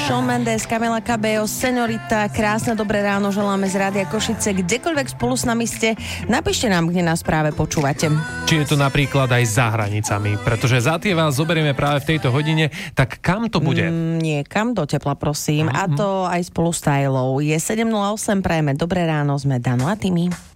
Shawn Mendes, Camila Cabello, Senorita. Krásne dobré ráno želáme z Rádia Košice. Kdekoľvek spolu s nami ste, napíšte nám, kde nás práve počúvate. Či je to napríklad aj za hranicami, pretože za tie vás zoberieme práve v tejto hodine, tak kam to bude? Niekam do tepla, prosím. A to aj spolu s Tajlou. Je 7:08, prajeme dobré ráno, sme Dano a Timi.